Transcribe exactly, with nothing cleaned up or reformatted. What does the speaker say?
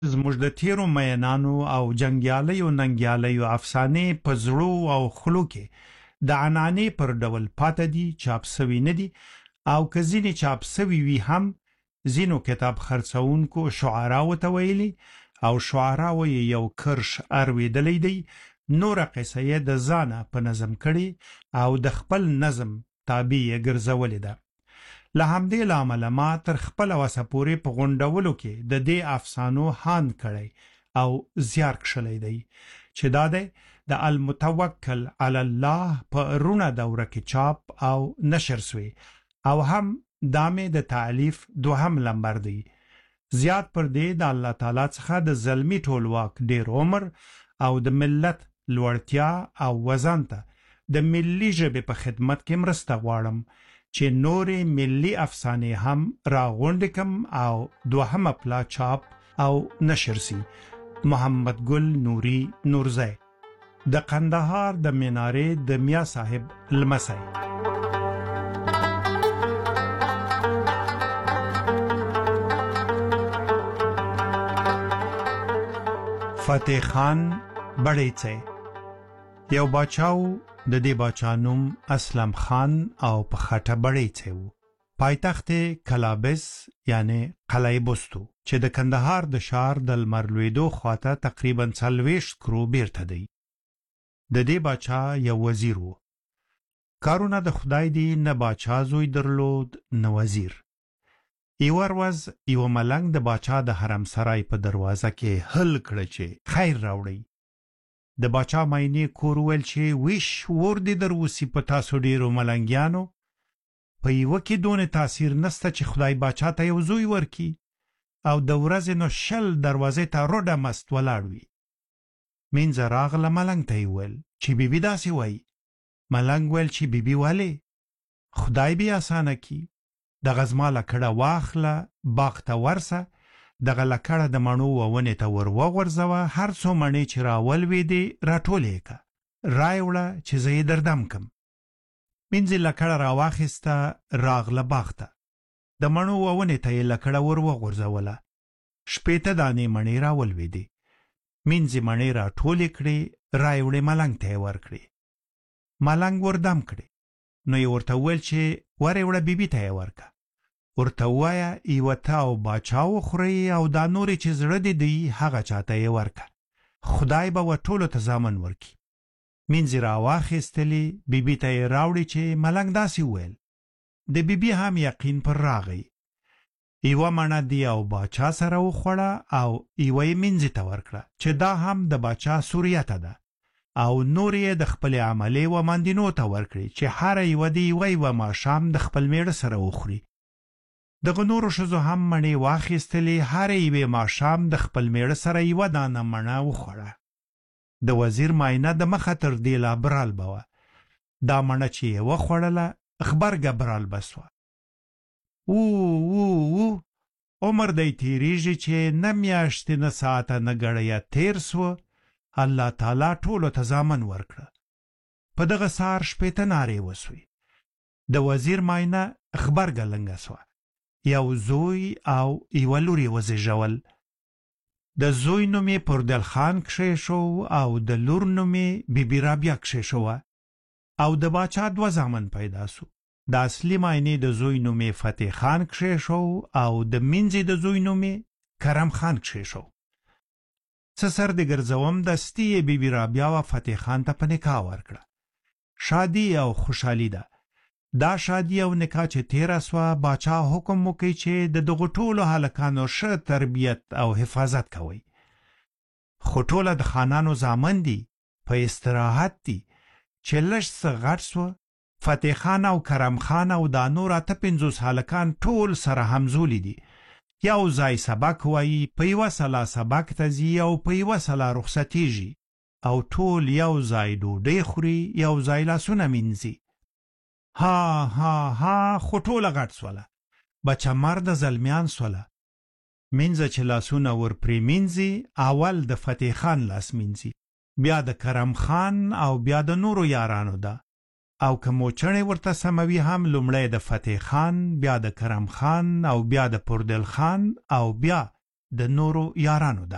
زموږ د تیرو مینانو او جنګیالیو ننګیالیو افسانې په زړو او خلو کې د عنعنې پر ډول پاته دي، چاپ سوي نه دي، او که ځینې چاپ سوي وي هم ځینو کتاب خرڅوونکو شعراو ته ویلي او شعراو یې یو کرش ارویدلی دی، نوره قصه یې د ځانه په نظم کړي او د خپل نظم تابع یې ګرځولې ده. له همدې له امله ما تر خپله وسه پورې په غونډولو کې د دې افسانو هاند کړی او زیار کښلی دی چې دا دی د المتوکل علی الله په رونه دوره کې چاپ او نشر سوی او هم دا مې د تالیف دوهم لمبر دی. زیات پر دې د الله تعالی څخه د زلمی ټولواک ډیر عمر او د ملت لوړتیا او وزن ته د ملي ژبې په خدمت کې مرسته غواړم چې نورې ملي افسانې هم راغونډې کم او دوهمه پلا چاپ او نشر سي. محمد ګل نوري نورزی، د قندهار د منارې د میا صاحب لمسی. فتح خان بړیڅی یو باچاو، د دې باچا نوم اسلم خان او په خټه بړیڅی و. پایتخت کلابس یعنی قلعه بستو چې د کندهار د ښار د لمر لوېدو خواته تقریبا څلوېښت کرو بیرته دی. د دې باچا یو وزیر و. کارونه د خدای دی، نه باچا زوی درلود نه وزیر. یوه ورځ یوه ملنګ د باچا د حرم سرای په دروازه کې هل کړه چې خیر راوړئ. د باچا ماینې کور ویل چې ویش ور دې در وسي په تاسو ډېرو ملنګیانو، په یوه کې دونه تاثیر نسته چې خدای باچا ته یو زوی ورکي او د ورځې نو شل دروازې ته روډه مست ولاړ وي. مینځه راغله ملنګ ته یې ویل چې بیبي داسې وایي. ملنګ ویل چې بیبي ولې؟ خدای به اسانه کی. دغه زما لکړه واخله، باغ ته ورسه، دغه لکړه د مڼو و ونې ته ور وغورځوه، هر څو مڼې چې راولوېدې راټولې که، رایې وړه چې زه یې دردم کم. مینځې لکړه راواخیسته، راغله باغ ته، د مڼو و ونې ته یې لکړه ور وغورځوله، شپېته دانې مڼې راولوېدې. مینځې مڼې راټولې کړې، رایې وړې ملنګ ته یې ورکړې. ملنګ وردم کړې، نو یې ورته وویل چې ورې وړه بیبي ته یې ورکه، ورته ووایه یوه ته او باچا وخورئ او دا نورې چې زړه دې دی هغه چاته یې ورکه، خدای به و ټولو ته زامن ورکي. مینځې راواخیستلې، بیبي ته یې راوړې چې ملنګ داسې وویل. د بیبي هم یقین پر راغی. یوه مڼه دی او باچا سره وخوړه او یوه یې مینځې ته ورکړه چې دا هم د باچا سوریته ده، او نور یې د خپلې عملې و ماندینو ته ورکړي چې هره یوه د یوه یوه ماښام د خپل میړه سره وخوري. دغه نورو ښځو هم مڼې واخیستلې، هره یوې ماښام د خپل میړه سره یوه دانه مڼه وخوړه. د وزیر ماینه د مخه تر دې لا برال به وه. دا مڼه چې یې وخوړله غبرګه برال به سوه. او او او عمر دی تیریږي چې نه میاشتې نه ساعته نه ګړیه تیر سوه، الله تعالی ټولو ته زامن ورکړه. په دغه سهار شپېته نارې وسوې. د وزیر ماینه غبرګه لنګه سوه. یو زوی او یوه لور یې وزېږول. د زوی نوم یې پردل خان کښېښو او د لور نوم یې بیبي رابعه کښېښوه. او د باچا دوه زامن پیدا سو. د اصلي ماینې د زوی نوم یې فتح خان کښېښو او د مینځې د زوی نوم یې کرم خان کښېښو. څه سر د ګرځوم دستي یې بیبي رابعه و فتح خان ته په نکاح ورکړه. شادي او خوشحالي ده. دا شادي او نکاح چې تیره سوه، باچا حکم وکړي چې د دغو ټولو هلکانو ښه تربیت او حفاظت کوئ. خو ټوله د خانانو زامن دي، په استراحت دي. چې لږ څه غټ سوه، فتح خان او کرم خان او دا نور اته پنځوس هلکان ټول سره همزولي دي. یو ځای سبق وایي، په یوه سلا سبق ته ځي او په یوه سلا رخصتیږي، او ټول یو ځای ډوډۍ خوري، یو ځای لاسونه مینځي. ها ها ها خو ټوله غټ سوله، بچه مرده زلمیان سوله. مینځه چې لاسونه ور پرې مینځي، اول د فتح خان لاس مینځي، بیا د کرم خان او بیا د نورو یارانو ده. او که موچڼې ورته سموي هم لومړی د فتح خان، بیا د کرم خان او بیا د پردل خان او بیا د نورو یارانو ده.